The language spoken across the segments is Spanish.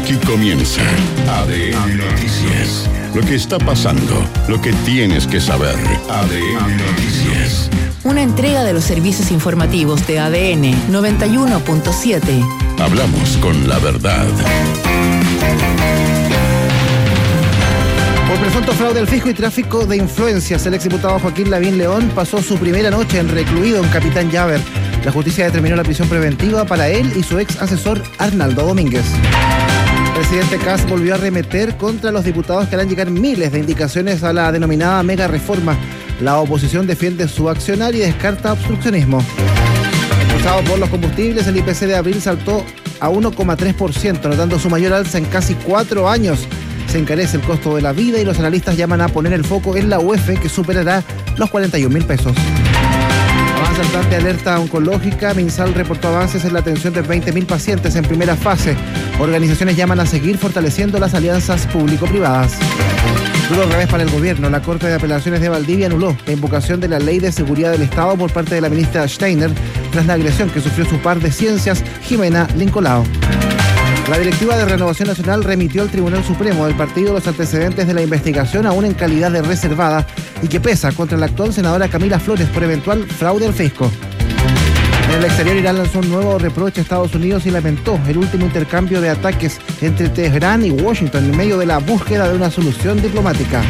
Aquí comienza ADN Noticias. Lo que está pasando, lo que tienes que saber. ADN Noticias. Una entrega de los servicios informativos de ADN 91.7. Hablamos con la verdad. Por presunto fraude al fisco y tráfico de influencias, el exdiputado Joaquín Lavín León pasó su primera noche en recluido en Capitán Llaver. La justicia determinó la prisión preventiva para él y su ex asesor Arnaldo Domínguez. El presidente Kast volvió a arremeter contra los diputados que harán llegar miles de indicaciones a la denominada mega reforma. La oposición defiende su accionar y descarta obstruccionismo. Impulsado por los combustibles, el IPC de abril saltó a 1,3%, notando su mayor alza en casi 4 años. Se encarece el costo de la vida y los analistas llaman a poner el foco en la UEF, que superará los 41.000 pesos. Avanza el plan de alerta oncológica. MinSal reportó avances en la atención de 20.000 pacientes en primera fase. Organizaciones llaman a seguir fortaleciendo las alianzas público-privadas. Duro revés para el gobierno. La Corte de Apelaciones de Valdivia anuló la invocación de la Ley de Seguridad del Estado por parte de la ministra Steiner tras la agresión que sufrió su par de ciencias, Jimena Lincolao. La directiva de Renovación Nacional remitió al Tribunal Supremo del partido los antecedentes de la investigación aún en calidad de reservada y que pesa contra la actual senadora Camila Flores por eventual fraude al fisco. En el exterior, Irán lanzó un nuevo reproche a Estados Unidos y lamentó el último intercambio de ataques entre Teherán y Washington en medio de la búsqueda de una solución diplomática.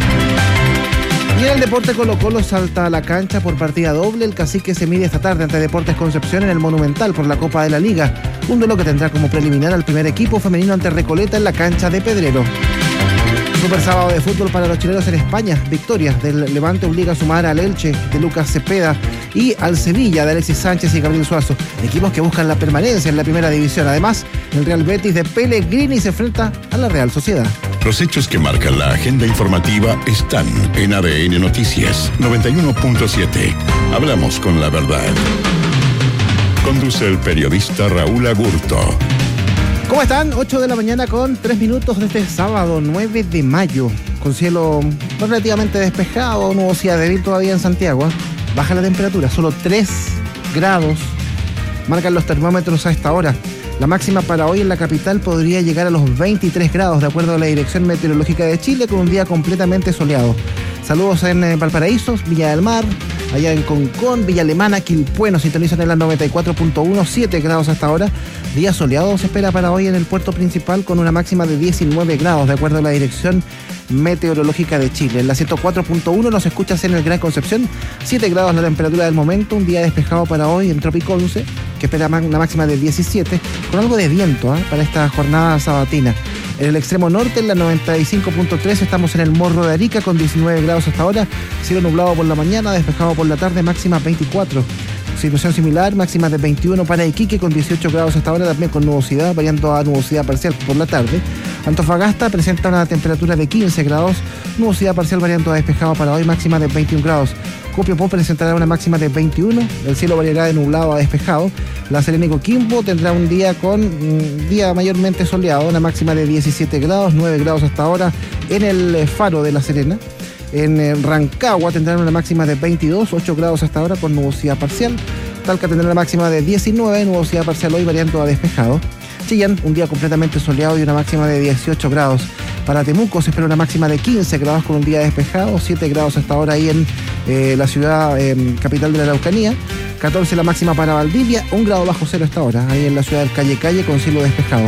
Y en el deporte, Colo-Colo salta a la cancha por partida doble. El Cacique se mide esta tarde ante Deportes Concepción en el Monumental por la Copa de la Liga. Un duelo que tendrá como preliminar al primer equipo femenino ante Recoleta en la cancha de Pedrero. Super sábado de fútbol para los chilenos en España. Victoria del Levante obliga a sumar al Elche de Lucas Cepeda y al Sevilla de Alexis Sánchez y Gabriel Suazo. Equipos que buscan la permanencia en la primera división. Además, el Real Betis de Pellegrini se enfrenta a la Real Sociedad. Los hechos que marcan la agenda informativa están en ADN Noticias 91.7. Hablamos con la verdad. Conduce el periodista Raúl Agurto. ¿Cómo están? 8 de la mañana con 3 minutos de este sábado 9 de mayo. Con cielo relativamente despejado, nubosidad débil todavía en Santiago. Baja la temperatura, solo 3 grados marcan los termómetros a esta hora. La máxima para hoy en la capital podría llegar a los 23 grados, de acuerdo a la Dirección Meteorológica de Chile, con un día completamente soleado. Saludos en Valparaíso, Villa del Mar, allá en Concón, Villa Alemana, Quilpué, nos sintonizan en la 94.1, 7 grados hasta ahora. Día soleado se espera para hoy en el puerto principal con una máxima de 19 grados, de acuerdo a la Dirección Meteorológica de Chile. En la 104.1 nos escuchas en el Gran Concepción, 7 grados la temperatura del momento, un día despejado para hoy en Trópico 11, que espera una máxima de 17, con algo de viento para esta jornada sabatina. En el extremo norte, en la 95.3, estamos en el Morro de Arica con 19 grados hasta ahora, cielo nublado por la mañana, despejado por la tarde, máxima 24. Situación similar, máxima de 21 para Iquique con 18 grados hasta ahora, también con nubosidad, variando a nubosidad parcial por la tarde. Antofagasta presenta una temperatura de 15 grados, nubosidad parcial variando a despejado para hoy, máxima de 21 grados. Copiapó presentará una máxima de 21, el cielo variará de nublado a despejado. La Serena y Coquimbo tendrá un día mayormente soleado, una máxima de 17 grados, 9 grados hasta ahora en el Faro de La Serena. En Rancagua tendrán una máxima de 22, 8 grados hasta ahora con nubosidad parcial. Talca tendrá una máxima de 19, nubosidad parcial hoy variando a despejado. Chillán, un día completamente soleado y una máxima de 18 grados. Para Temuco se espera una máxima de 15 grados con un día despejado, 7 grados hasta ahora ahí en la ciudad capital de la Araucanía. 14 la máxima para Valdivia, 1 grado bajo cero hasta ahora, ahí en la ciudad del Calle con cielo despejado.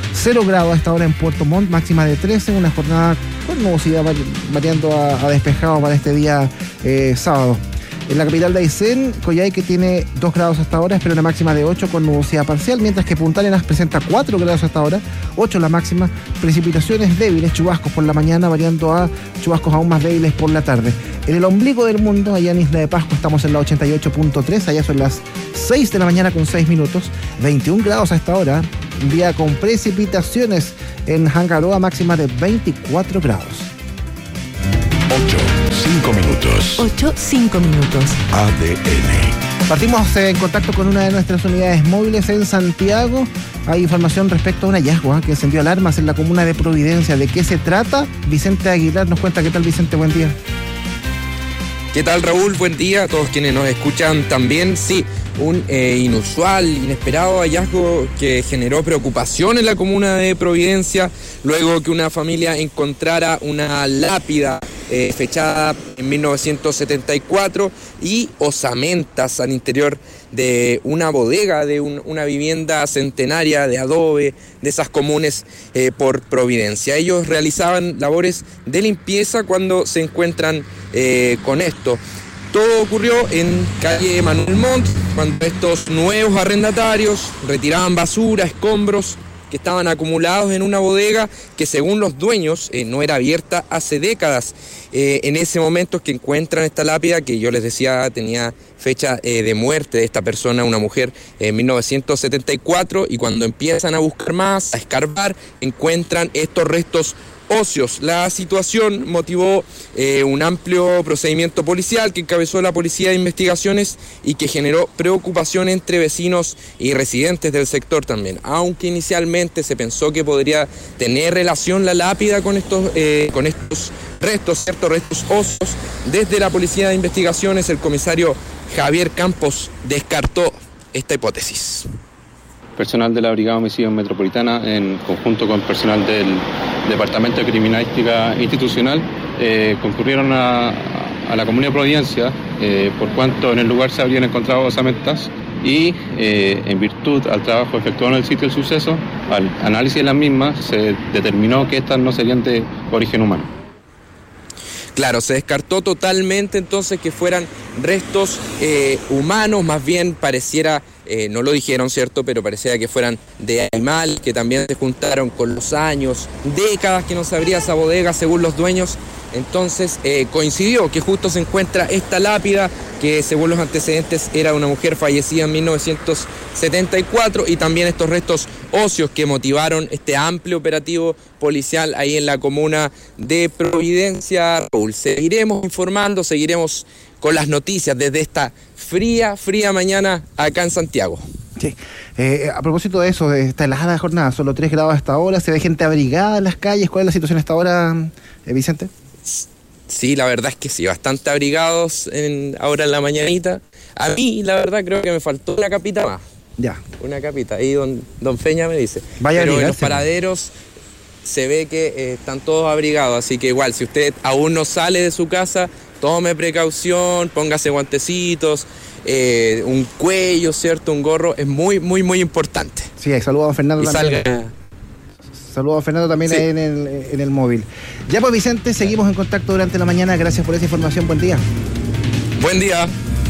0 grados hasta ahora en Puerto Montt, máxima de 13, una jornada con nubosidad variando a despejado para este día sábado. En la capital de Aysén, Coyhaique tiene 2 grados hasta ahora, espera una máxima de 8 con nubosidad parcial, mientras que Punta Arenas presenta 4 grados hasta ahora, 8 la máxima, precipitaciones débiles, chubascos por la mañana, variando a chubascos aún más débiles por la tarde. En el ombligo del mundo, allá en Isla de Pascua, estamos en la 88.3, allá son las 6 de la mañana con 6 minutos, 21 grados hasta ahora, un día con precipitaciones en Hangaroa, máxima de 24 grados. 5 minutos. 5 minutos. ADN. Partimos en contacto con una de nuestras unidades móviles en Santiago. Hay información respecto a un hallazgo que encendió alarmas en la comuna de Providencia. ¿De qué se trata? Vicente Aguilar nos cuenta. ¿Qué tal, Vicente? Buen día. ¿Qué tal, Raúl? Buen día a todos quienes nos escuchan también. Sí, un inusual, inesperado hallazgo que generó preocupación en la comuna de Providencia, luego que una familia encontrara una lápida fechada en 1974 y osamentas al interior de una bodega, de una vivienda centenaria de adobe, de esas comunes por Providencia. Ellos realizaban labores de limpieza cuando se encuentran con esto. Todo ocurrió en calle Manuel Montt, cuando estos nuevos arrendatarios retiraban basura, escombros que estaban acumulados en una bodega que, según los dueños, no era abierta hace décadas. En ese momento es que encuentran esta lápida que yo les decía tenía fecha de muerte de esta persona, una mujer, en 1974, y cuando empiezan a buscar más, a escarbar, encuentran estos restos óseos. La situación motivó un amplio procedimiento policial que encabezó la Policía de Investigaciones y que generó preocupación entre vecinos y residentes del sector también. Aunque inicialmente se pensó que podría tener relación la lápida con estos restos, ciertos restos óseos, desde la Policía de Investigaciones el comisario Javier Campos descartó esta hipótesis. Personal de la Brigada de Homicidios Metropolitana, en conjunto con personal del Departamento de Criminalística Institucional, concurrieron a la Comuna de Providencia, por cuanto en el lugar se habrían encontrado osamentas y en virtud al trabajo efectuado en el sitio del suceso, al análisis de las mismas, se determinó que estas no serían de origen humano. Claro, se descartó totalmente entonces que fueran restos humanos, más bien pareciera, no lo dijeron, ¿cierto?, pero parecía que fueran de animal, que también se juntaron con los años, décadas que no se abría esa bodega según los dueños. Entonces coincidió que justo se encuentra esta lápida que, según los antecedentes, era una mujer fallecida en 1974, y también estos restos óseos que motivaron este amplio operativo policial ahí en la comuna de Providencia. Raúl, seguiremos informando, seguiremos con las noticias desde esta fría mañana acá en Santiago. Sí. A propósito de eso, de esta helada jornada, solo 3 grados hasta ahora, se ve gente abrigada en las calles. ¿Cuál es la situación hasta ahora, Vicente? Sí, la verdad es que sí, bastante abrigados ahora en la mañanita. A mí, la verdad, creo que me faltó una capita más. Ya. Una capita. Ahí don Feña me dice. Vaya. Pero en los paraderos se ve que están todos abrigados, así que igual, si usted aún no sale de su casa, tome precaución, póngase guantecitos, un cuello, ¿cierto? Un gorro, es muy importante. Sí, saludos a Fernando también. Saludos a Fernando también, sí, ahí en el móvil. Ya pues, Vicente, seguimos en contacto durante la mañana. Gracias por esa información. Buen día. Buen día.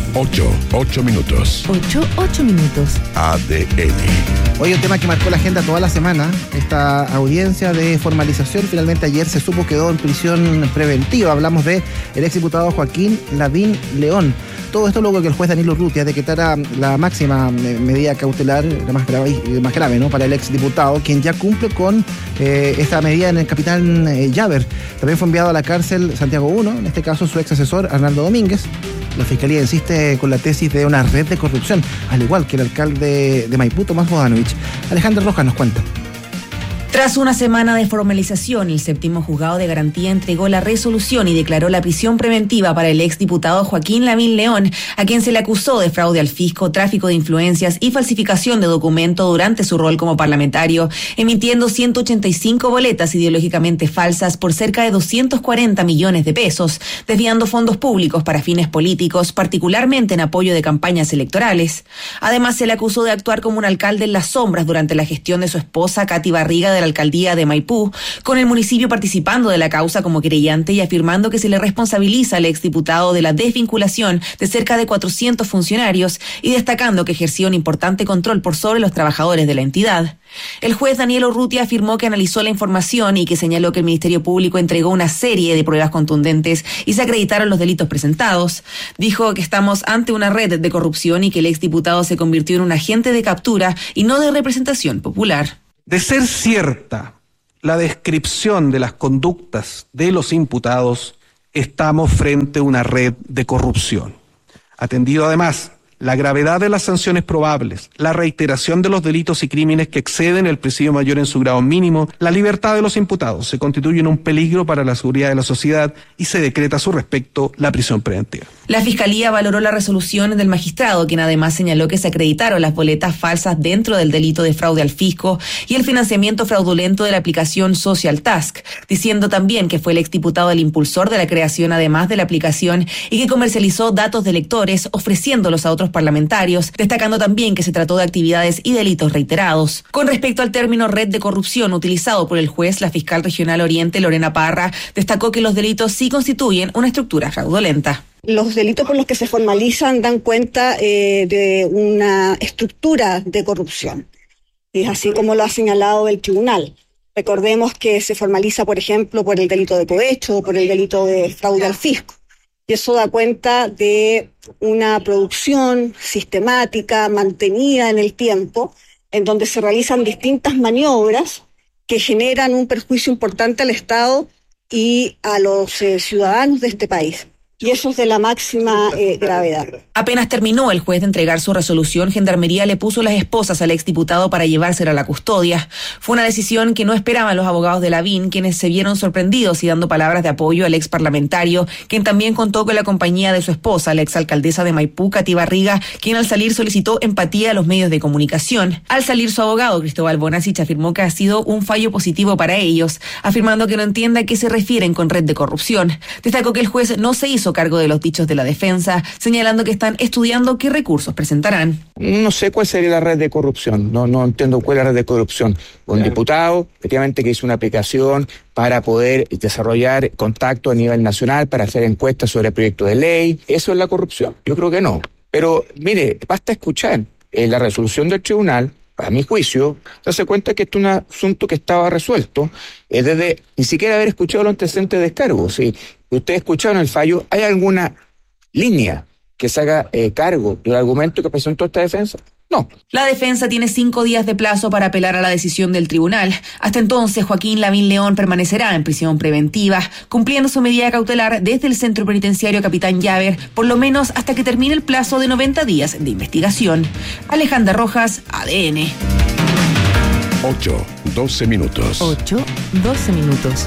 8 minutos. 8 minutos. ADN. Hoy un tema que marcó la agenda toda la semana, esta audiencia de formalización. Finalmente ayer se supo quedó en prisión preventiva. Hablamos de el exdiputado Joaquín Lavín León. Todo esto luego que el juez Danilo Urrutia decretara la máxima medida cautelar, la más grave, ¿no?, para el exdiputado, quien ya cumple con esta medida en el Capitán Llaver. También fue enviado a la cárcel Santiago 1, en este caso su ex asesor Arnaldo Domínguez. La Fiscalía insiste con la tesis de una red de corrupción, al igual que el alcalde de Maipú, Tomás Bodanovich. Alejandra Rojas nos cuenta. Tras una semana de formalización, el séptimo juzgado de garantía entregó la resolución y declaró la prisión preventiva para el exdiputado Joaquín Lavín León, a quien se le acusó de fraude al fisco, tráfico de influencias y falsificación de documento durante su rol como parlamentario, emitiendo 185 boletas ideológicamente falsas por cerca de 240 millones de pesos, desviando fondos públicos para fines políticos, particularmente en apoyo de campañas electorales. Además, se le acusó de actuar como un alcalde en las sombras durante la gestión de su esposa, Katy Barriga, de la alcaldía de Maipú, con el municipio participando de la causa como querellante y afirmando que se le responsabiliza al exdiputado de la desvinculación de cerca de 400 funcionarios y destacando que ejerció un importante control por sobre los trabajadores de la entidad. El juez Daniel Urrutia afirmó que analizó la información y que señaló que el Ministerio Público entregó una serie de pruebas contundentes y se acreditaron los delitos presentados. Dijo que estamos ante una red de corrupción y que el exdiputado se convirtió en un agente de captura y no de representación popular. De ser cierta la descripción de las conductas de los imputados, estamos frente a una red de corrupción. Atendido además la gravedad de las sanciones probables, la reiteración de los delitos y crímenes que exceden el presidio mayor en su grado mínimo, la libertad de los imputados se constituyen un peligro para la seguridad de la sociedad y se decreta a su respecto la prisión preventiva. La Fiscalía valoró la resolución del magistrado, quien además señaló que se acreditaron las boletas falsas dentro del delito de fraude al fisco y el financiamiento fraudulento de la aplicación Social Task, diciendo también que fue el exdiputado el impulsor de la creación además de la aplicación y que comercializó datos de electores ofreciéndolos a otros parlamentarios, destacando también que se trató de actividades y delitos reiterados. Con respecto al término red de corrupción utilizado por el juez, la fiscal regional Oriente, Lorena Parra, destacó que los delitos sí constituyen una estructura fraudulenta. Los delitos por los que se formalizan dan cuenta de una estructura de corrupción. Es así como lo ha señalado el tribunal. Recordemos que se formaliza, por ejemplo, por el delito de cohecho o por el delito de fraude al fisco. Y eso da cuenta de una producción sistemática, mantenida en el tiempo, en donde se realizan distintas maniobras que generan un perjuicio importante al Estado y a los ciudadanos de este país. Y eso es de la máxima gravedad. Apenas terminó el juez de entregar su resolución, Gendarmería le puso las esposas al exdiputado para llevársela a la custodia. Fue una decisión que no esperaban los abogados de Lavín, quienes se vieron sorprendidos y dando palabras de apoyo al exparlamentario, quien también contó con la compañía de su esposa, la exalcaldesa de Maipú, Katy Barriga, quien al salir solicitó empatía a los medios de comunicación. Al salir su abogado, Cristóbal Bonasich, afirmó que ha sido un fallo positivo para ellos, afirmando que no entiende a qué se refieren con red de corrupción. Destacó que el juez no se hizo cargo de los dichos de la defensa, señalando que están estudiando qué recursos presentarán. No sé cuál sería la red de corrupción, no entiendo cuál es la red de corrupción. Un diputado, efectivamente, que hizo una aplicación para poder desarrollar contacto a nivel nacional, para hacer encuestas sobre proyectos de ley. ¿Eso es la corrupción? Yo creo que no. Pero, mire, basta escuchar la resolución del tribunal, a mi juicio, darse cuenta que esto es un asunto que estaba resuelto desde ni siquiera haber escuchado los antecedentes de descargo. Si ustedes escucharon el fallo, ¿hay alguna línea que se haga cargo del argumento que presentó esta defensa? No. La defensa tiene 5 días de plazo para apelar a la decisión del tribunal. Hasta entonces, Joaquín Lavín León permanecerá en prisión preventiva, cumpliendo su medida cautelar desde el centro penitenciario Capitán Llaver, por lo menos hasta que termine el plazo de 90 días de investigación. Alejandra Rojas, ADN. 8:12 minutos. 8:12 minutos.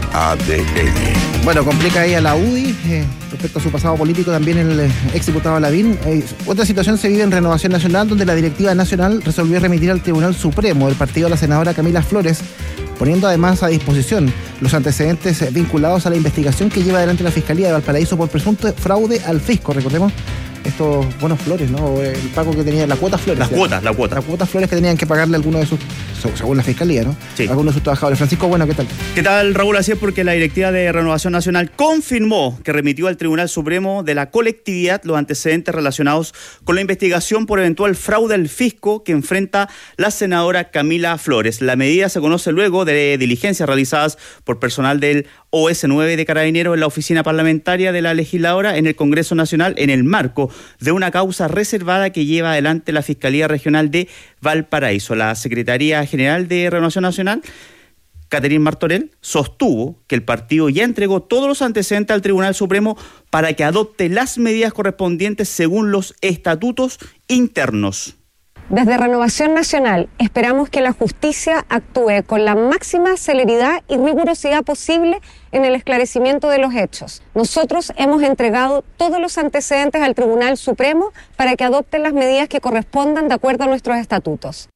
ADN. Bueno, complica ahí a la UDI respecto a su pasado político también el exdiputado Lavín. Otra situación se vive en Renovación Nacional, donde la directiva nacional resolvió remitir al Tribunal Supremo del partido a la senadora Camila Flores, poniendo además a disposición los antecedentes vinculados a la investigación que lleva adelante la Fiscalía de Valparaíso por presunto fraude al fisco. Recordemos estos bonos Flores, ¿no? El pago que tenía, la cuota Flores. La cuota. Las cuotas Flores que tenían que pagarle a algunos de sus, según la Fiscalía, ¿no? Sí. Algunos de sus trabajadores. Francisco, bueno, ¿qué tal? ¿Qué tal, Raúl? Así es, porque la directiva de Renovación Nacional confirmó que remitió al Tribunal Supremo de la colectividad los antecedentes relacionados con la investigación por eventual fraude al fisco que enfrenta la senadora Camila Flores. La medida se conoce luego de diligencias realizadas por personal del OS9 de Carabineros en la oficina parlamentaria de la legisladora en el Congreso Nacional en el marco de una causa reservada que lleva adelante la Fiscalía Regional de Valparaíso. La Secretaría General de Renovación Nacional, Catherine Martorell, sostuvo que el partido ya entregó todos los antecedentes al Tribunal Supremo para que adopte las medidas correspondientes según los estatutos internos. Desde Renovación Nacional esperamos que la justicia actúe con la máxima celeridad y rigurosidad posible en el esclarecimiento de los hechos. Nosotros hemos entregado todos los antecedentes al Tribunal Supremo para que adopten las medidas que correspondan de acuerdo a nuestros estatutos.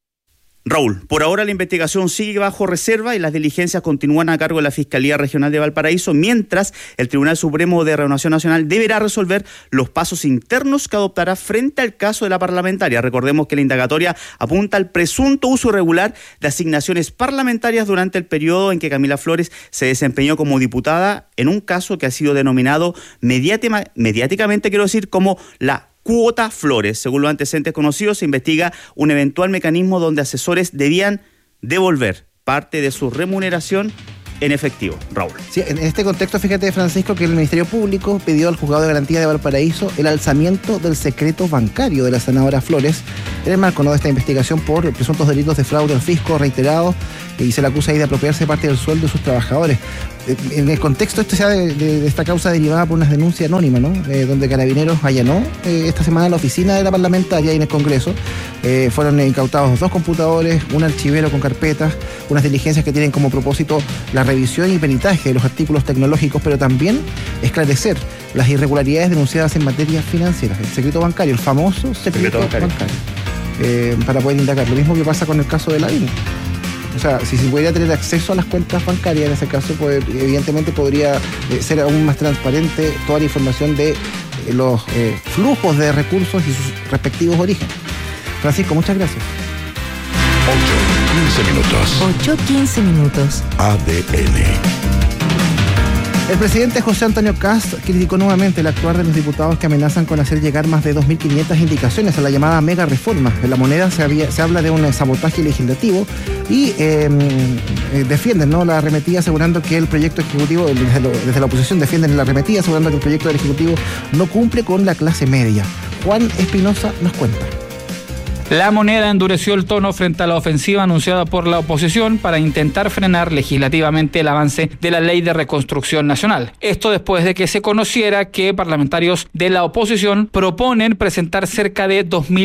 Raúl, por ahora la investigación sigue bajo reserva y las diligencias continúan a cargo de la Fiscalía Regional de Valparaíso, mientras el Tribunal Supremo de Renovación Nacional deberá resolver los pasos internos que adoptará frente al caso de la parlamentaria. Recordemos que la indagatoria apunta al presunto uso irregular de asignaciones parlamentarias durante el periodo en que Camila Flores se desempeñó como diputada en un caso que ha sido denominado mediáticamente, como la cuota Flores. Según los antecedentes conocidos, se investiga un eventual mecanismo donde asesores debían devolver parte de su remuneración en efectivo. Raúl. Sí, en este contexto, fíjate, Francisco, que el Ministerio Público pidió al Juzgado de Garantía de Valparaíso el alzamiento del secreto bancario de la senadora Flores, en el marco, ¿no?, de esta investigación por presuntos delitos de fraude al fisco reiterados, y se le acusa ahí de apropiarse parte del sueldo de sus trabajadores. En el contexto se ha de esta causa derivada por unas denuncias anónimas, ¿no?, donde Carabineros allanó esta semana la oficina de la parlamentaria y en el Congreso. Fueron incautados 2 computadores, un archivero con carpetas, unas diligencias que tienen como propósito la revisión y peritaje de los artículos tecnológicos, pero también esclarecer las irregularidades denunciadas en materia financiera, el secreto bancario, el famoso secreto bancario, para poder indagar. Lo mismo que pasa con el caso de Lavín. O sea, si se pudiera tener acceso a las cuentas bancarias, en ese caso, pues, evidentemente podría ser aún más transparente toda la información de los flujos de recursos y sus respectivos orígenes. Francisco, muchas gracias. 8:15 minutos. ADN. El presidente José Antonio Kast criticó nuevamente el actuar de los diputados que amenazan con hacer llegar más de 2.500 indicaciones a la llamada mega reforma. En La Moneda se habla de un sabotaje legislativo y defienden, ¿no?, la arremetida, asegurando que el proyecto ejecutivo, desde la oposición defienden la arremetida, asegurando que el proyecto del Ejecutivo no cumple con la clase media. Juan Espinosa nos cuenta. La Moneda endureció el tono frente a la ofensiva anunciada por la oposición para intentar frenar legislativamente el avance de la Ley de Reconstrucción Nacional. Esto después de que se conociera que parlamentarios de la oposición proponen presentar cerca de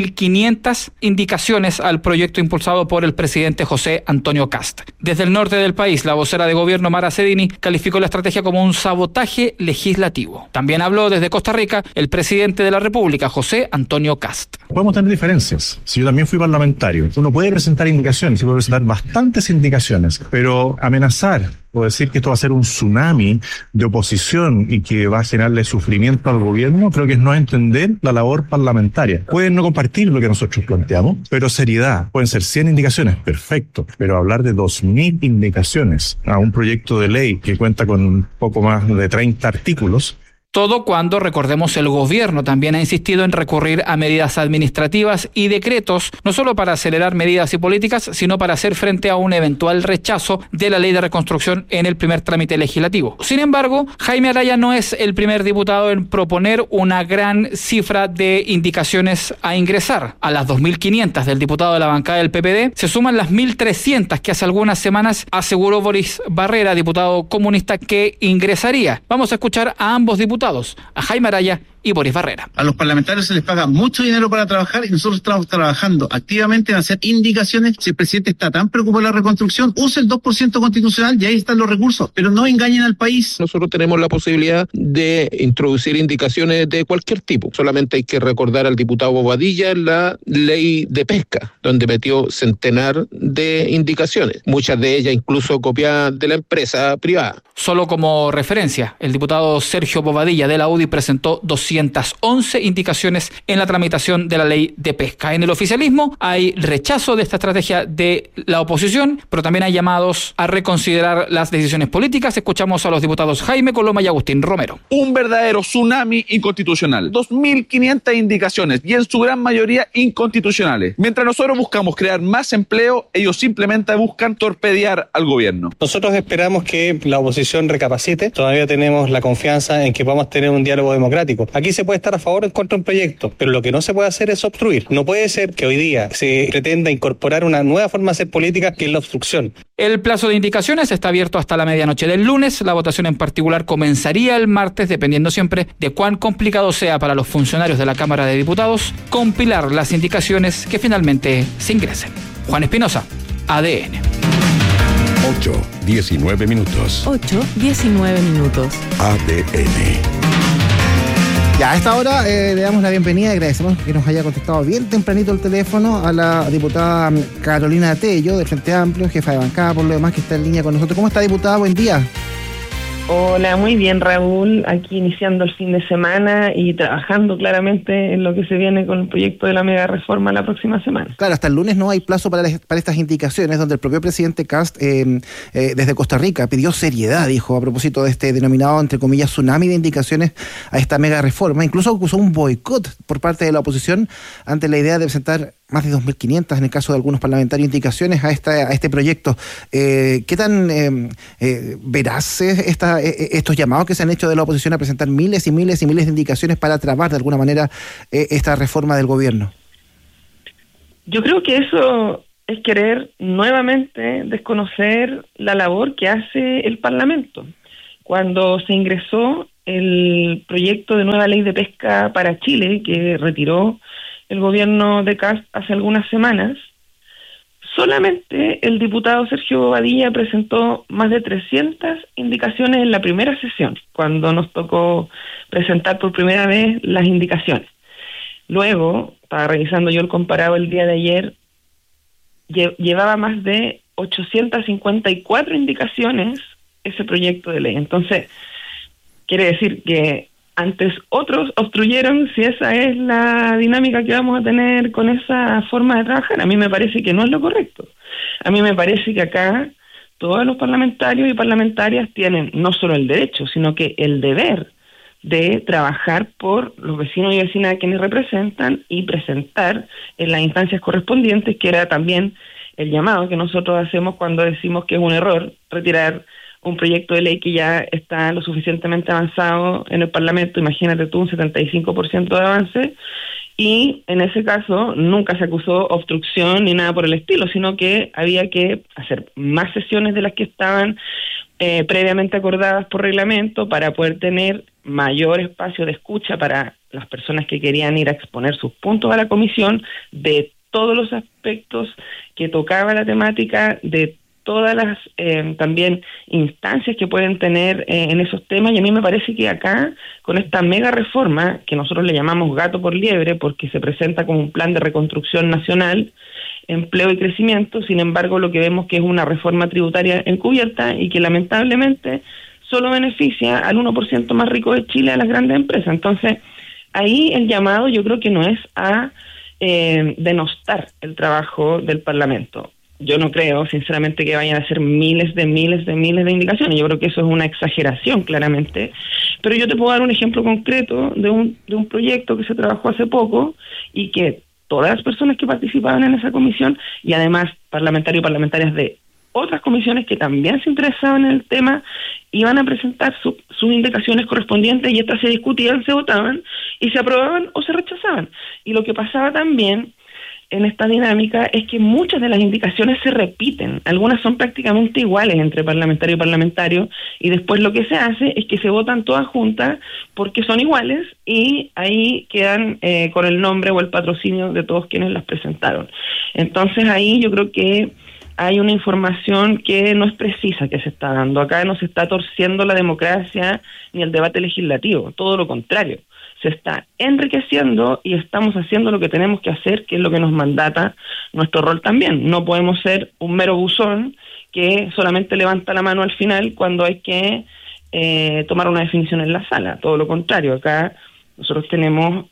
2.500 indicaciones al proyecto impulsado por el presidente José Antonio Kast. Desde el norte del país, la vocera de gobierno Mara Cedini calificó la estrategia como un sabotaje legislativo. También habló desde Costa Rica el presidente de la República, José Antonio Kast. Podemos tener diferencias. Si yo también fui parlamentario, uno puede presentar indicaciones, se puede presentar bastantes indicaciones, pero amenazar o decir que esto va a ser un tsunami de oposición y que va a generarle sufrimiento al gobierno, creo que es no entender la labor parlamentaria. Pueden no compartir lo que nosotros planteamos, pero seriedad. Pueden ser 100 indicaciones, perfecto, pero hablar de 2.000 indicaciones a un proyecto de ley que cuenta con un poco más de 30 artículos. Todo cuando, recordemos, el gobierno también ha insistido en recurrir a medidas administrativas y decretos, no solo para acelerar medidas y políticas, sino para hacer frente a un eventual rechazo de la Ley de Reconstrucción en el primer trámite legislativo. Sin embargo, Jaime Araya no es el primer diputado en proponer una gran cifra de indicaciones a ingresar. A las 2.500 del diputado de la bancada del PPD se suman las 1.300 que hace algunas semanas aseguró Boris Barrera, diputado comunista, que ingresaría. Vamos a escuchar a ambos diputados, a Jaime Araya y Boris Barrera. A los parlamentarios se les paga mucho dinero para trabajar y nosotros estamos trabajando activamente en hacer indicaciones. Si el presidente está tan preocupado de la reconstrucción, use el 2% constitucional y ahí están los recursos, pero no engañen al país. Nosotros tenemos la posibilidad de introducir indicaciones de cualquier tipo. Solamente hay que recordar al diputado Bobadilla la ley de pesca, donde metió centenar de indicaciones, muchas de ellas incluso copiadas de la empresa privada. Solo como referencia, el diputado Sergio Bobadilla de la UDI presentó 211 indicaciones en la tramitación de la ley de pesca. En el oficialismo hay rechazo de esta estrategia de la oposición, pero también hay llamados a reconsiderar las decisiones políticas. Escuchamos a los diputados Jaime Coloma y Agustín Romero. Un verdadero tsunami inconstitucional. 2.500 indicaciones y en su gran mayoría inconstitucionales. Mientras nosotros buscamos crear más empleo, ellos simplemente buscan torpedear al gobierno. Nosotros esperamos que la oposición recapacite. Todavía tenemos la confianza en que vamos a tener un diálogo democrático. Aquí se puede estar a favor o en contra de un proyecto, pero lo que no se puede hacer es obstruir. No puede ser que hoy día se pretenda incorporar una nueva forma de hacer política, que es la obstrucción. El plazo de indicaciones está abierto hasta la medianoche del lunes. La votación en particular comenzaría el martes, dependiendo siempre de cuán complicado sea para los funcionarios de la Cámara de Diputados compilar las indicaciones que finalmente se ingresen. Juan Espinosa, ADN. 8:19 minutos. 8:19 minutos. ADN. Ya, a esta hora le damos la bienvenida y agradecemos que nos haya contestado bien tempranito el teléfono a la diputada Carolina Tello, del Frente Amplio, jefa de bancada, por lo demás, que está en línea con nosotros. ¿Cómo está, diputada? Buen día. Hola, muy bien, Raúl, aquí iniciando el fin de semana y trabajando claramente en lo que se viene con el proyecto de la mega reforma la próxima semana. Claro, hasta el lunes no hay plazo para estas indicaciones, donde el propio presidente Kast desde Costa Rica pidió seriedad, dijo, a propósito de este denominado, entre comillas, tsunami de indicaciones a esta mega reforma. Incluso acusó un boicot por parte de la oposición ante la idea de presentar más de 2.500, en el caso de algunos parlamentarios, indicaciones a este proyecto. ¿Qué tan veraz es estos llamados que se han hecho de la oposición a presentar miles y miles y miles de indicaciones para trabar de alguna manera esta reforma del gobierno? Yo creo que eso es querer nuevamente desconocer la labor que hace el Parlamento. Cuando se ingresó el proyecto de nueva ley de pesca para Chile, que retiró el gobierno de Kast hace algunas semanas, solamente el diputado Sergio Bobadilla presentó más de 300 indicaciones en la primera sesión, cuando nos tocó presentar por primera vez las indicaciones. Luego, estaba revisando yo el comparado el día de ayer, llevaba más de 854 indicaciones ese proyecto de ley. Entonces, quiere decir que antes otros obstruyeron, si esa es la dinámica que vamos a tener con esa forma de trabajar. A mí me parece que no es lo correcto. A mí me parece que acá todos los parlamentarios y parlamentarias tienen no solo el derecho, sino que el deber de trabajar por los vecinos y vecinas a quienes representan y presentar en las instancias correspondientes, que era también el llamado que nosotros hacemos cuando decimos que es un error retirar un proyecto de ley que ya está lo suficientemente avanzado en el Parlamento. Imagínate tú, un 75% de avance, y en ese caso nunca se acusó obstrucción ni nada por el estilo, sino que había que hacer más sesiones de las que estaban previamente acordadas por reglamento para poder tener mayor espacio de escucha para las personas que querían ir a exponer sus puntos a la comisión de todos los aspectos que tocaba la temática, de todas las también instancias que pueden tener en esos temas. Y a mí me parece que acá, con esta mega reforma, que nosotros le llamamos gato por liebre, porque se presenta como un plan de reconstrucción nacional, empleo y crecimiento, sin embargo lo que vemos que es una reforma tributaria encubierta y que lamentablemente solo beneficia al 1% más rico de Chile, a las grandes empresas. Entonces, ahí el llamado yo creo que no es a denostar el trabajo del Parlamento. Yo no creo, sinceramente, que vayan a ser miles de indicaciones. Yo creo que eso es una exageración, claramente. Pero yo te puedo dar un ejemplo concreto de un proyecto que se trabajó hace poco y que todas las personas que participaban en esa comisión, y además parlamentarios y parlamentarias de otras comisiones que también se interesaban en el tema, iban a presentar sus indicaciones correspondientes, y estas se discutían, se votaban y se aprobaban o se rechazaban. Y lo que pasaba también en esta dinámica es que muchas de las indicaciones se repiten, algunas son prácticamente iguales entre parlamentario y parlamentario, y después lo que se hace es que se votan todas juntas porque son iguales y ahí quedan con el nombre o el patrocinio de todos quienes las presentaron. Entonces ahí yo creo que hay una información que no es precisa que se está dando. Acá no se está torciendo la democracia ni el debate legislativo, todo lo contrario. Se está enriqueciendo y estamos haciendo lo que tenemos que hacer, que es lo que nos mandata nuestro rol también. No podemos ser un mero buzón que solamente levanta la mano al final cuando hay que tomar una definición en la sala. Todo lo contrario, acá nosotros tenemos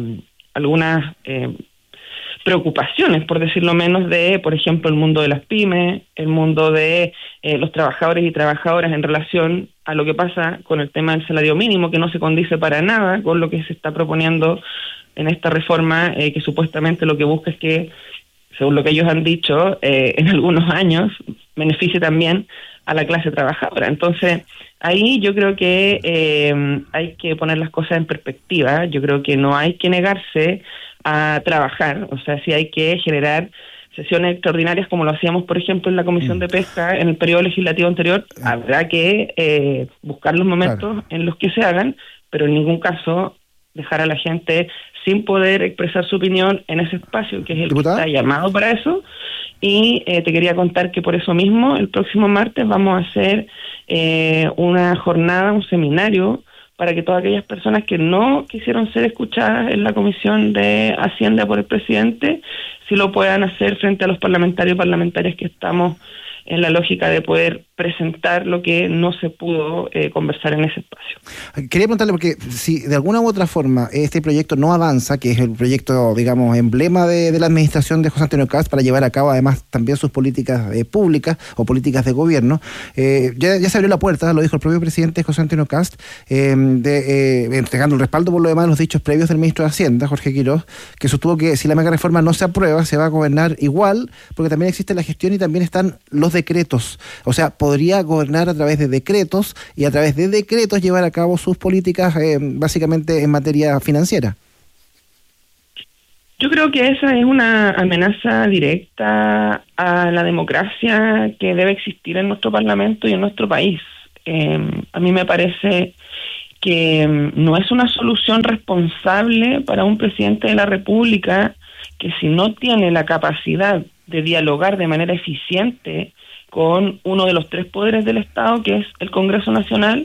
algunas preocupaciones, por decirlo menos, de, por ejemplo, el mundo de las pymes, el mundo de los trabajadores y trabajadoras en relación a lo que pasa con el tema del salario mínimo, que no se condice para nada con lo que se está proponiendo en esta reforma, que supuestamente lo que busca es que, según lo que ellos han dicho, en algunos años beneficie también a la clase trabajadora. Entonces, ahí yo creo que hay que poner las cosas en perspectiva. Yo creo que no hay que negarse a trabajar, o sea, sí hay que generar sesiones extraordinarias como lo hacíamos, por ejemplo, en la Comisión de Pesca en el periodo legislativo anterior. Habrá que buscar los momentos en los que se hagan, pero en ningún caso dejar a la gente sin poder expresar su opinión en ese espacio, que es el que está llamado para eso. Y te quería contar que por eso mismo, el próximo martes vamos a hacer una jornada, un seminario, para que todas aquellas personas que no quisieron ser escuchadas en la Comisión de Hacienda por el presidente, sí lo puedan hacer frente a los parlamentarios y parlamentarias que estamos en la lógica de poder presentar lo que no se pudo conversar en ese espacio. Quería preguntarle, porque si de alguna u otra forma este proyecto no avanza, que es el proyecto, digamos, emblema de la administración de José Antonio Kast para llevar a cabo además también sus políticas públicas o políticas de gobierno, ya se abrió la puerta, lo dijo el propio presidente José Antonio Kast, entregando el respaldo por lo demás los dichos previos del ministro de Hacienda, Jorge Quiroz, que sostuvo que si la mega reforma no se aprueba, se va a gobernar igual, porque también existe la gestión y también están los decretos. O sea, podría gobernar a través de decretos y a través de decretos llevar a cabo sus políticas básicamente en materia financiera. Yo creo que esa es una amenaza directa a la democracia que debe existir en nuestro Parlamento y en nuestro país. A mí me parece que no es una solución responsable para un presidente de la República que, si no tiene la capacidad de dialogar de manera eficiente con uno de los tres poderes del Estado, que es el Congreso Nacional,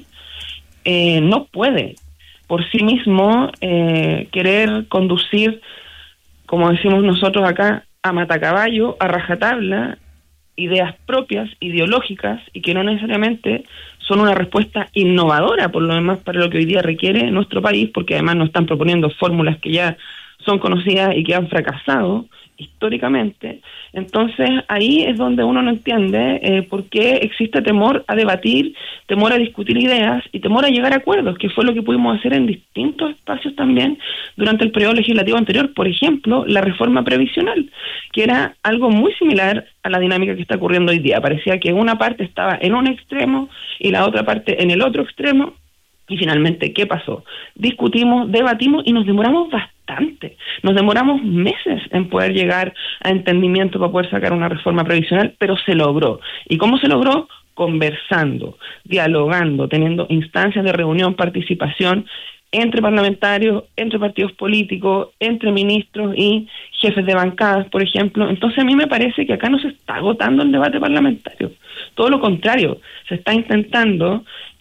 no puede por sí mismo querer conducir, como decimos nosotros acá, a matacaballo, a rajatabla, ideas propias, ideológicas, y que no necesariamente son una respuesta innovadora, por lo demás, para lo que hoy día requiere nuestro país, porque además nos están proponiendo fórmulas que ya son conocidas y que han fracasado históricamente. Entonces ahí es donde uno no entiende por qué existe temor a debatir, temor a discutir ideas y temor a llegar a acuerdos, que fue lo que pudimos hacer en distintos espacios también durante el periodo legislativo anterior. Por ejemplo, la reforma previsional, que era algo muy similar a la dinámica que está ocurriendo hoy día. Parecía que una parte estaba en un extremo y la otra parte en el otro extremo. Y finalmente, ¿qué pasó? Discutimos, debatimos y nos demoramos bastante. Nos demoramos meses en poder llegar a entendimiento para poder sacar una reforma previsional, pero se logró. ¿Y cómo se logró? Conversando, dialogando, teniendo instancias de reunión, participación entre parlamentarios, entre partidos políticos, entre ministros y jefes de bancadas, por ejemplo. Entonces a mí me parece que acá no se está agotando el debate parlamentario. Todo lo contrario, se está intentando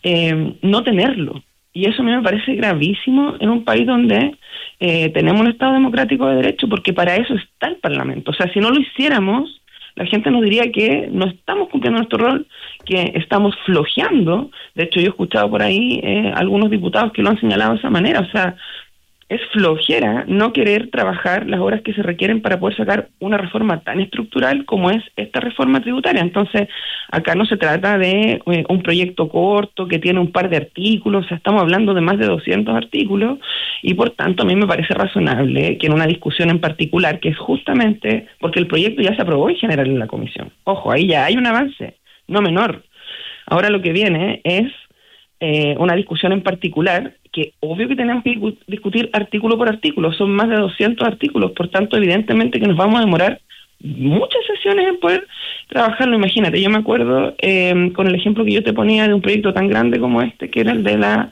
no tenerlo. Y eso a mí me parece gravísimo en un país donde tenemos un Estado democrático de derecho, porque para eso está el Parlamento. O sea, si no lo hiciéramos, la gente nos diría que no estamos cumpliendo nuestro rol, que estamos flojeando. De hecho, yo he escuchado por ahí algunos diputados que lo han señalado de esa manera. O sea, es flojera no querer trabajar las horas que se requieren para poder sacar una reforma tan estructural como es esta reforma tributaria. Entonces, acá no se trata de un proyecto corto que tiene un par de artículos, o sea, estamos hablando de más de 200 artículos, y por tanto a mí me parece razonable que en una discusión en particular, que es justamente porque el proyecto ya se aprobó en general en la comisión. Ojo, ahí ya hay un avance, no menor. Ahora lo que viene es una discusión en particular, que obvio que tenemos que discutir artículo por artículo, son más de 200 artículos, por tanto evidentemente que nos vamos a demorar muchas sesiones en poder trabajarlo. Imagínate, yo me acuerdo con el ejemplo que yo te ponía de un proyecto tan grande como este, que era el de la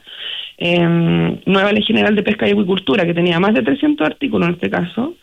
nueva Ley General de Pesca y Acuicultura, que tenía más de 300 artículos en este caso.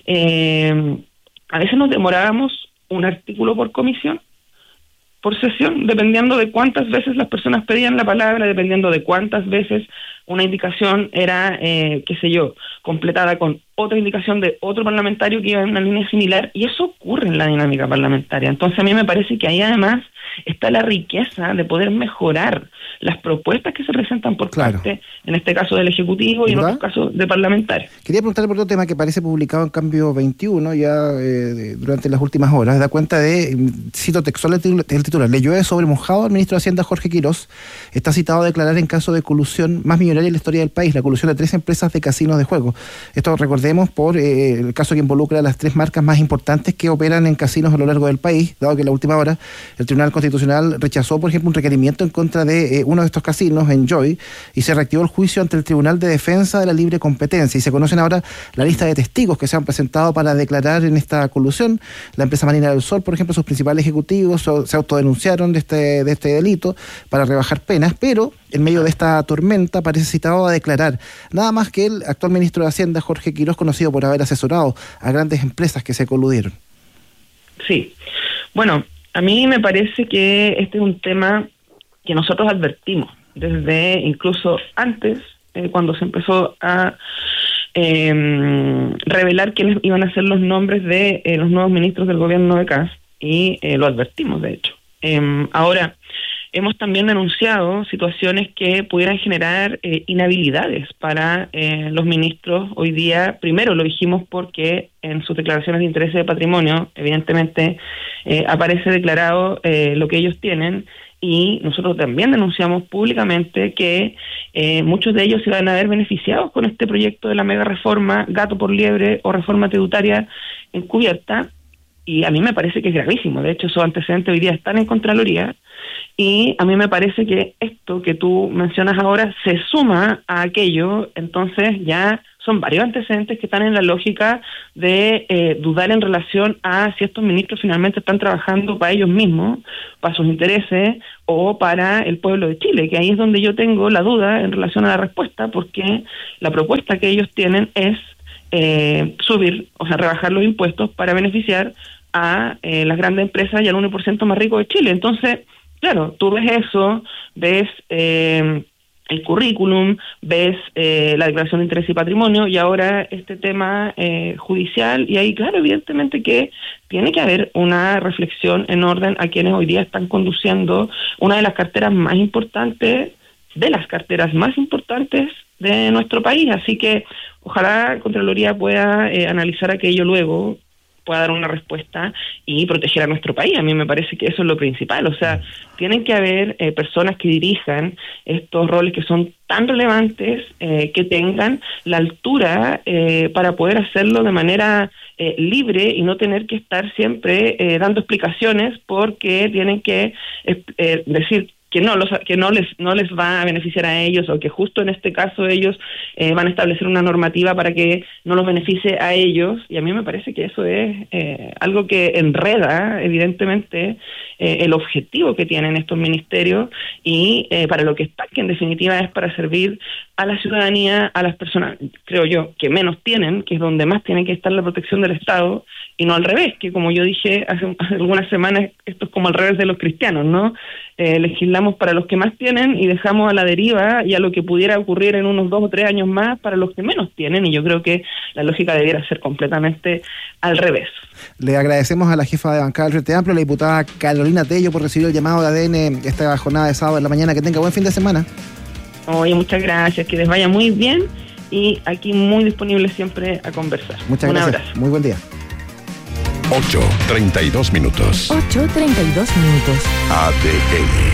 A veces nos demorábamos un artículo por comisión, por sesión, dependiendo de cuántas veces las personas pedían la palabra, dependiendo de cuántas veces una indicación era, completada con otra indicación de otro parlamentario que iba en una línea similar, y eso ocurre en la dinámica parlamentaria. Entonces a mí me parece que ahí además está la riqueza de poder mejorar las propuestas que se presentan por parte, en este caso del Ejecutivo y en otros casos de parlamentarios. Quería preguntarle por otro tema que parece publicado en Cambio 21 ya durante las últimas horas. Da cuenta de, cito textual el titular, le llueve sobre mojado al ministro de Hacienda Jorge Quirós. Está citado a declarar en caso de colusión más millonaria en la historia del país, la colusión de 3 empresas de casinos de juego. Esto recordemos por el caso que involucra a las 3 marcas más importantes que operan en casinos a lo largo del país, dado que en la última hora el Tribunal Constitucional rechazó, por ejemplo, un requerimiento en contra de uno de estos casinos, Enjoy, y se reactivó el juicio ante el Tribunal de Defensa de la Libre Competencia, y se conocen ahora la lista de testigos que se han presentado para declarar en esta colusión. La empresa Marina del Sol, por ejemplo, sus principales ejecutivos se autodenunciaron de este delito para rebajar penas, pero en medio de esta tormenta parece citado a declarar nada más que el actual ministro de Hacienda, Jorge Quirós, conocido por haber asesorado a grandes empresas que se coludieron. Sí, bueno, a mí me parece que este es un tema que nosotros advertimos desde incluso antes, cuando se empezó a revelar quiénes iban a ser los nombres de los nuevos ministros del gobierno de Kast, y lo advertimos, de hecho. Ahora, hemos también denunciado situaciones que pudieran generar inhabilidades para los ministros. Hoy día, primero lo dijimos porque en sus declaraciones de interés de patrimonio, evidentemente, aparece declarado lo que ellos tienen, y nosotros también denunciamos públicamente que muchos de ellos se van a ver beneficiados con este proyecto de la mega reforma, gato por liebre o reforma tributaria encubierta, y a mí me parece que es gravísimo. De hecho, esos antecedentes hoy día están en Contraloría, Y a mí me parece que esto que tú mencionas ahora se suma a aquello, entonces ya son varios antecedentes que están en la lógica de dudar en relación a si estos ministros finalmente están trabajando para ellos mismos, para sus intereses o para el pueblo de Chile, que ahí es donde yo tengo la duda en relación a la respuesta, porque la propuesta que ellos tienen es subir, o sea, rebajar los impuestos para beneficiar a las grandes empresas y al 1% más rico de Chile. Entonces, claro, tú ves eso, ves el currículum, ves la declaración de interés y patrimonio y ahora este tema judicial, y ahí, claro, evidentemente que tiene que haber una reflexión en orden a quienes hoy día están conduciendo una de las carteras más importantes, de nuestro país. Así que ojalá Contraloría pueda analizar aquello luego, pueda dar una respuesta y proteger a nuestro país. A mí me parece que eso es lo principal. O sea, tienen que haber personas que dirijan estos roles que son tan relevantes, que tengan la altura para poder hacerlo de manera libre y no tener que estar siempre dando explicaciones porque tienen que decir que no les va a beneficiar a ellos, o que justo en este caso ellos van a establecer una normativa para que no los beneficie a ellos. Y a mí me parece que eso es algo que enreda evidentemente el objetivo que tienen estos ministerios y para lo que está, que en definitiva es para servir a la ciudadanía, a las personas, creo yo, que menos tienen, que es donde más tiene que estar la protección del Estado, y no al revés, que como yo dije hace algunas semanas, esto es como al revés de los cristianos, ¿no? Legislamos para los que más tienen y dejamos a la deriva y a lo que pudiera ocurrir en unos 2 o 3 años más para los que menos tienen, y yo creo que la lógica debiera ser completamente al revés. Le agradecemos a la jefa de bancada del Frente Amplio, la diputada Carolina Tello, por recibir el llamado de ADN esta jornada de sábado en la mañana. Que tenga buen fin de semana. Oye, muchas gracias, que les vaya muy bien y aquí muy disponible siempre a conversar. Muchas gracias. Abrazo. Muy buen día. 8:32 minutos. 8:32 minutos. ADN.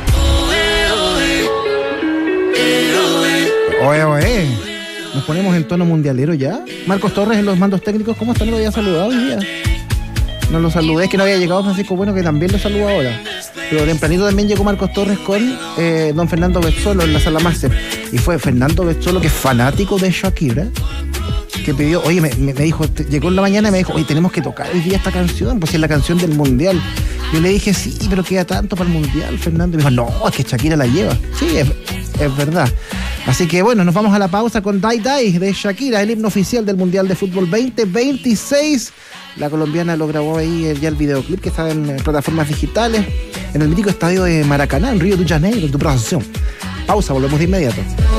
Oye. Nos ponemos en tono mundialero ya. Marcos Torres en los mandos técnicos. ¿Cómo está? No lo había saludado hoy día. No lo saludé, es que no había llegado Francisco Bueno, que también lo saluda ahora. Pero tempranito también llegó Marcos Torres con don Fernando Bezzolo en la sala máster. Y fue Fernando Bezzolo, que es fanático de Shakira, que pidió, oye, me dijo, llegó en la mañana y me dijo, oye, tenemos que tocar hoy día esta canción, pues es la canción del Mundial. Yo le dije, sí, pero queda tanto para el Mundial, Fernando. Y me dijo, no, es que Shakira la lleva. Sí, es verdad. Así que bueno, nos vamos a la pausa con Die Die de Shakira, el himno oficial del Mundial de Fútbol 2026. La colombiana lo grabó ahí ya el videoclip, que está en plataformas digitales, en el mítico estadio de Maracaná, en Río de Janeiro, en tu producción. Pausa, volvemos de inmediato.